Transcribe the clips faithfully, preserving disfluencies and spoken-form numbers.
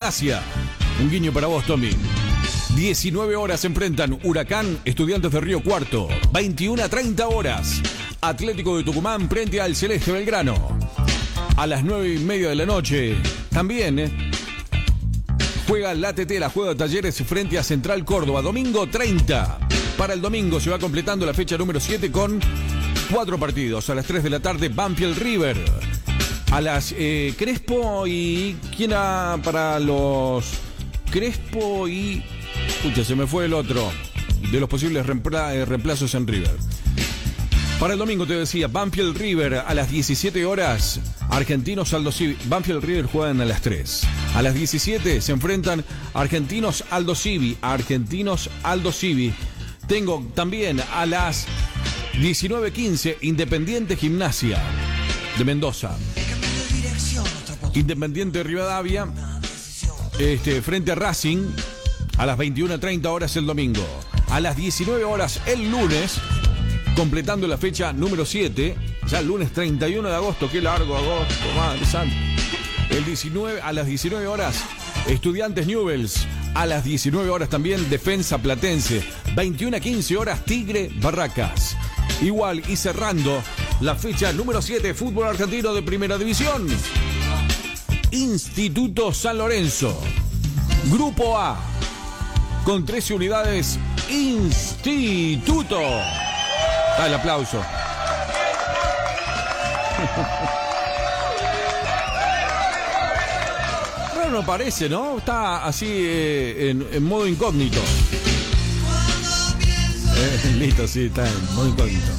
Gimnasia. Un guiño para vos, Tommy. diecinueve horas se enfrentan Huracán, Estudiantes de Río Cuarto. veintiuna a treinta horas. Atlético de Tucumán frente al Celeste Belgrano. A las nueve y media de la noche, también eh, juega la Tetela, juega Talleres frente a Central Córdoba. Domingo treinta. Para el domingo se va completando la fecha número siete con cuatro partidos. A las tres de la tarde, Banfield River. A las eh, Crespo y... ¿Quién ha para los... Crespo y... Escucha, se me fue el otro de los posibles reempla, eh, reemplazos en River. Para el domingo te decía, Banfield River a las diecisiete horas, Argentinos Aldo Civi. Banfield River juegan a las tres. A las diecisiete se enfrentan Argentinos Aldo Civi. Argentinos Aldo Civi. Tengo también a las diecinueve quince, Independiente Gimnasia de Mendoza. Independiente Rivadavia este, frente a Racing a las veintiuna treinta horas el domingo. A las diecinueve horas el lunes, completando la fecha número siete, ya el lunes treinta y uno de agosto, qué largo agosto, madre santa. El diecinueve, a las diecinueve horas, Estudiantes Newells. A las diecinueve horas también, Defensa Platense. veintiuna quince horas, Tigre Barracas. Igual y cerrando la fecha número siete, fútbol argentino de primera división. Instituto San Lorenzo. Grupo A. Con trece unidades, Instituto. Da el aplauso. Bueno, no parece, ¿no? Está así eh, en, en modo incógnito. Eh, listo, sí, está en modo incógnito.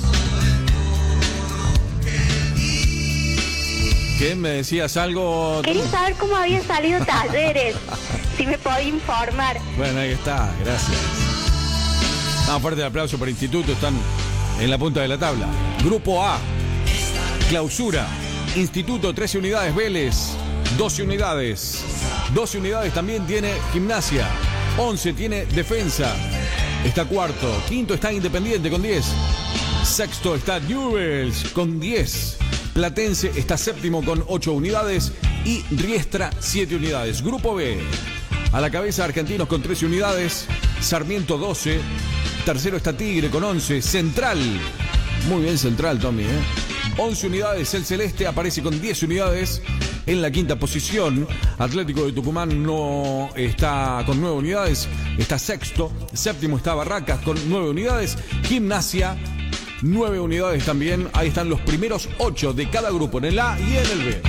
¿Qué? ¿Me decías algo? Quería saber cómo habían salido Talleres. Si me podía informar. Bueno, ahí está, gracias. No, aparte del aplauso para Instituto, están en la punta de la tabla. Grupo A, clausura. Instituto, trece unidades. Vélez, doce unidades. doce unidades también tiene Gimnasia. once tiene Defensa. Está cuarto. Quinto está Independiente con diez. Sexto está Newells con diez. Platense está séptimo con ocho unidades. Y Riestra, siete unidades. Grupo B. A la cabeza Argentinos con trece unidades. Sarmiento, doce. Tercero está Tigre con once. Central. Muy bien Central, Tommy, ¿eh? once unidades. El Celeste aparece con diez unidades. En la quinta posición, Atlético de Tucumán no está con nueve unidades. Está sexto. Séptimo está Barracas con nueve unidades. Gimnasia, nueve unidades también. Ahí están los primeros ocho de cada grupo en el A y en el B.